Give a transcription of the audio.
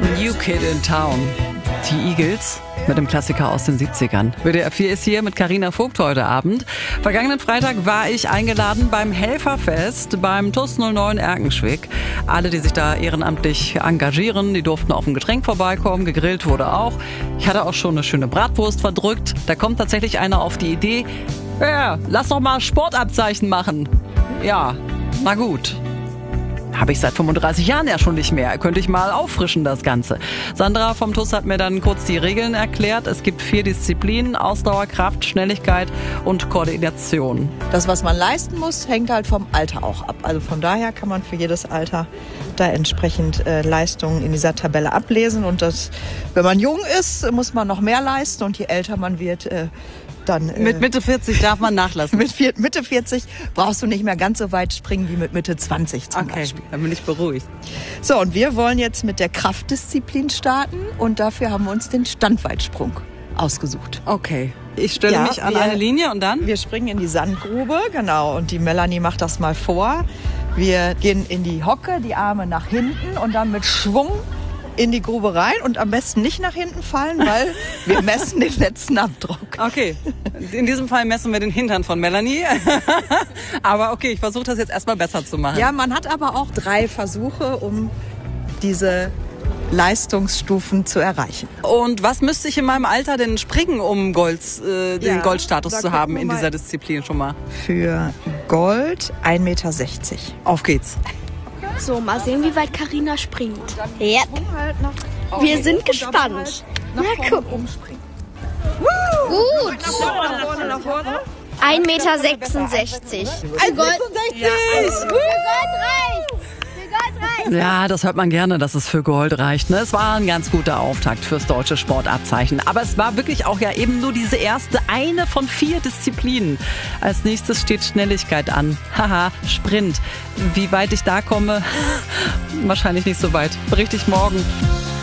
New Kid in Town. Die Eagles mit dem Klassiker aus den 70ern. WDR 4 ist hier mit Carina Vogt heute Abend. Vergangenen Freitag war ich eingeladen beim Helferfest beim TuS 09 Erkenschwick. Alle, die sich da ehrenamtlich engagieren, die durften auf ein Getränk vorbeikommen. Gegrillt wurde auch. Ich hatte auch schon eine schöne Bratwurst verdrückt. Da kommt tatsächlich einer auf die Idee, ja, lass doch mal Sportabzeichen machen. Ja, na gut. Habe ich seit 35 Jahren ja schon nicht mehr. Könnte ich mal auffrischen, das Ganze. Sandra vom TuS hat mir dann kurz die Regeln erklärt. Es gibt 4 Disziplinen: Ausdauer, Kraft, Schnelligkeit und Koordination. Das, was man leisten muss, hängt halt vom Alter auch ab. Also von daher kann man für jedes Alter da entsprechend Leistungen in dieser Tabelle ablesen. Und das, wenn man jung ist, muss man noch mehr leisten. Und je älter man wird, dann, mit Mitte 40 darf man nachlassen. Mit Mitte 40 brauchst du nicht mehr ganz so weit springen wie mit Mitte 20 zum Beispiel. Okay, dann bin ich beruhigt. So, und wir wollen jetzt mit der Kraftdisziplin starten. Und dafür haben wir uns den Standweitsprung ausgesucht. Okay, ich stelle mich an eine Linie und dann? Wir springen in die Sandgrube, genau. Und die Melanie macht das mal vor. Wir gehen in die Hocke, die Arme nach hinten und dann mit Schwung in die Grube rein und am besten nicht nach hinten fallen, weil wir messen den letzten Abdruck. Okay, in diesem Fall messen wir den Hintern von Melanie. Aber okay, ich versuche das jetzt erstmal besser zu machen. Ja, man hat aber auch 3 Versuche, um diese Leistungsstufen zu erreichen. Und was müsste ich in meinem Alter denn springen, um den Goldstatus zu haben in dieser Disziplin schon mal? Für Gold 1,60 Meter. Auf geht's. So, mal sehen, wie weit Carina springt. Ja. Wir sind gespannt. Na, guck. Gut. Nach vorne. 1,66 Meter. 1,66 Gold. Ja. Für Gold reicht. Ja, das hört man gerne, dass es für Gold reicht. Ne? Es war ein ganz guter Auftakt fürs deutsche Sportabzeichen. Aber es war wirklich auch ja eben nur diese erste, eine von 4 Disziplinen. Als nächstes steht Schnelligkeit an. Haha, Sprint. Wie weit ich da komme? Wahrscheinlich nicht so weit. Berichte ich morgen.